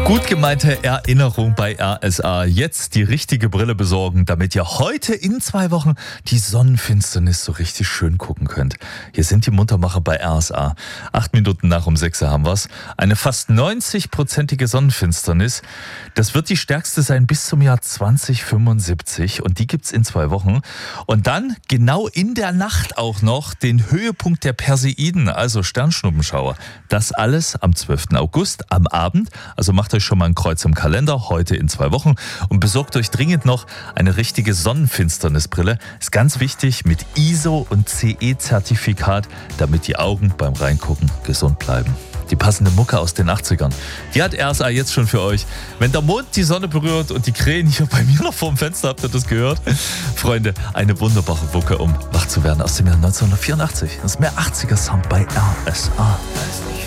Gut gemeinte Erinnerung bei RSA. Jetzt die richtige Brille besorgen, damit ihr heute in 2 Wochen die Sonnenfinsternis so richtig schön gucken könnt. Hier sind die Muntermacher bei RSA. 8 Minuten nach um 6 haben wir's. Eine fast 90-prozentige Sonnenfinsternis. Das wird die stärkste sein bis zum Jahr 2075 und die gibt's in 2 Wochen. Und dann genau in der Nacht auch noch den Höhepunkt der Perseiden, also Sternschnuppenschauer. Das alles am 12. August am Abend. Also macht euch schon mal ein Kreuz im Kalender, heute in 2 Wochen. Und besorgt euch dringend noch eine richtige Sonnenfinsternisbrille. Ist ganz wichtig mit ISO und CE-Zertifikat, damit die Augen beim Reingucken gesund bleiben. Die passende Mucke aus den 80ern. Die hat RSA jetzt schon für euch. Wenn der Mond die Sonne berührt und die Krähen hier bei mir noch vorm Fenster, habt ihr das gehört? Freunde, eine wunderbare Mucke, um wach zu werden aus dem Jahr 1984. Das ist mehr 80er-Sound bei RSA.